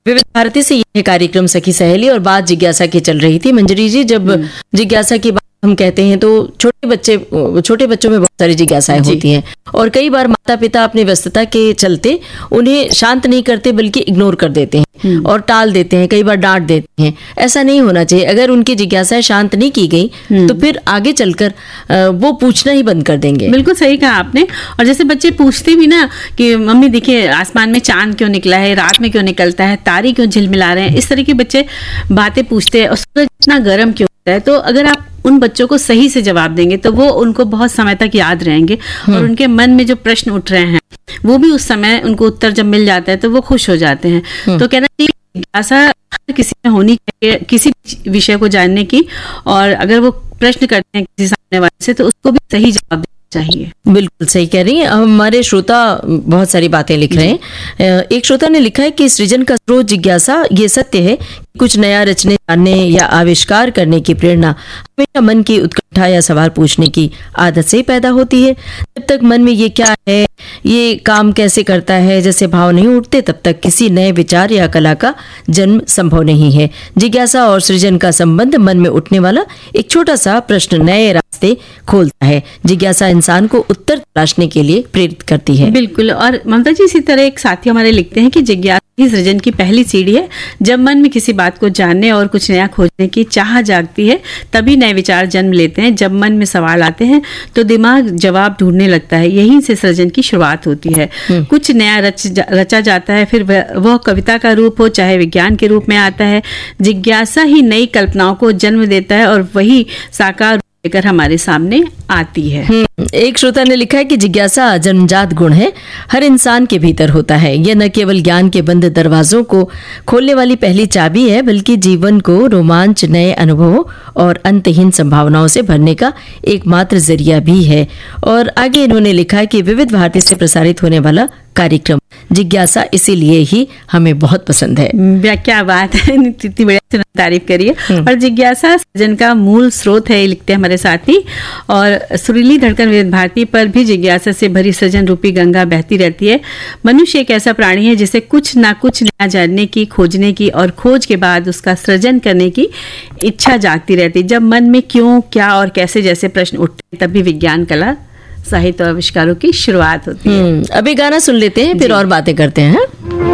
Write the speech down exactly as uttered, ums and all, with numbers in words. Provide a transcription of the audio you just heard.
विविध भारती से यह कार्यक्रम सखी सहेली और बात जिज्ञासा की चल रही थी। मंजरी जी, जब जिज्ञासा की बात हम कहते हैं तो छोटे बच्चे छोटे बच्चों में बहुत सारी जिज्ञासाएं होती हैं और कई बार माता पिता अपनी व्यस्तता के चलते उन्हें शांत नहीं करते बल्कि इग्नोर कर देते हैं और टाल देते हैं, कई बार डांट देते हैं। ऐसा नहीं होना चाहिए। अगर उनकी जिज्ञासाएं शांत नहीं की गई तो फिर आगे चलकर वो पूछना ही बंद कर देंगे। बिल्कुल सही कहा आपने। और जैसे बच्चे पूछते भी ना कि मम्मी देखिए आसमान में चांद क्यों निकला है, रात में क्यों निकलता है, तारे क्यों झिलमिला रहे हैं, इस तरह के बच्चे बातें पूछते हैं और सूरज इतना गर्म क्यों होता है। तो अगर आप उन बच्चों को सही से जवाब देंगे तो वो उनको बहुत समय तक याद रहेंगे और उनके मन में जो प्रश्न उठ रहे हैं वो भी उस समय उनको उत्तर जब मिल जाता है तो वो खुश हो जाते हैं। तो कहना चाहिए जिज्ञासा हर किसी में होनी चाहिए किसी विषय को जानने की, और अगर वो प्रश्न करते हैं किसी सामने वाले से तो उसको भी सही जवाब देना चाहिए। बिल्कुल सही कह रही हैं। हमारे श्रोता बहुत सारी बातें लिख रहे हैं। एक श्रोता ने लिखा है कि सृजन का स्रोत जिज्ञासा। ये सत्य है कि कुछ नया रचने, जानने या आविष्कार करने की प्रेरणा हमेशा मन की उत्कंठा या सवाल पूछने की आदत से ही पैदा होती है। जब तक मन में ये क्या है, ये काम कैसे करता है जैसे भाव नहीं उठते, तब तक किसी नए विचार या कला का जन्म संभव नहीं है। जिज्ञासा और सृजन का संबंध मन में उठने वाला एक छोटा सा प्रश्न नए रास्ते खोलता है। जिज्ञासा इंसान को उत्तर तलाशने के लिए प्रेरित करती है। बिल्कुल। और ममता जी, इसी तरह एक साथी हमारे लिखते हैं कि जिज्ञासा ही सृजन की पहली सीढ़ी है। जब मन में किसी बात को जानने और कुछ नया खोजने की चाह जागती है तभी नए विचार जन्म लेते हैं। जब मन में सवाल आते हैं तो दिमाग जवाब ढूंढने लगता है। यहीं से सृजन की शुरुआत होती है। कुछ नया रच जा, रचा जाता है, फिर वह, वह कविता का रूप हो चाहे विज्ञान के रूप में आता है। जिज्ञासा ही नई कल्पनाओं को जन्म देता है और वही साकार लेकर हमारे सामने आती है। एक श्रोता ने लिखा है कि जिज्ञासा जन्मजात गुण है, हर इंसान के भीतर होता है। यह न केवल ज्ञान के बंद दरवाजों को खोलने वाली पहली चाबी है बल्कि जीवन को रोमांच, नए अनुभवों और अंतहीन संभावनाओं से भरने का एकमात्र जरिया भी है। और आगे इन्होंने लिखा है कि विविध भारती से प्रसारित होने वाला कार्यक्रम जिज्ञासा इसीलिए ही हमें बहुत पसंद है। क्या बात है, इतनी बढ़िया तारीफ करिए। और जिज्ञासा सृजन का मूल स्रोत है, लिखते हैं हमारे साथी। और सुरीली धड़कन विविध भारती पर भी जिज्ञासा से भरी सृजन रूपी गंगा बहती रहती है। मनुष्य एक ऐसा प्राणी है जिसे कुछ ना कुछ नया जानने की, खोजने की और खोज के बाद उसका सृजन करने की इच्छा जागती रहती है। जब मन में क्यों, क्या और कैसे जैसे प्रश्न उठते हैं तभी विज्ञान, कला, साहित्य और आविष्कारों की शुरुआत होती है। अभी गाना सुन लेते हैं, फिर और बातें करते हैं।